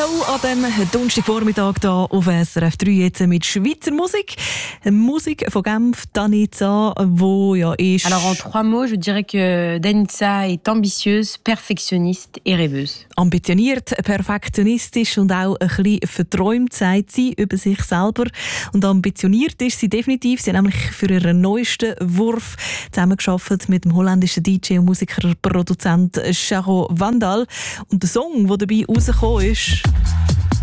Hallo an diesem Donnerstagvormittag hier auf SRF 3 jetzt mit Schweizer Musik. Musik von Genf, Danica, wo ja ist... Alors en 3 mots, je dirais que Danica est ambitieuse, perfectionniste et rêveuse. Ambitioniert, perfektionistisch und auch ein bisschen verträumt, sagt sie über sich selber. Und ambitioniert ist sie definitiv. Sie hat nämlich für ihren neuesten Wurf zusammengearbeitet mit dem holländischen DJ und Musiker-Produzent Charo Vandal. Und der Song, der dabei rausgekommen ist